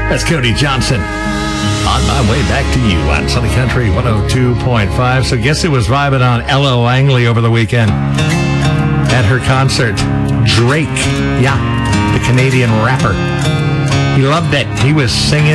That's Cody Johnson. On my way back to you on Sunny Country 102.5. So guess who was vibing on Ella Langley over the weekend at her concert? Drake. Yeah, the Canadian rapper. He loved it. He was singing.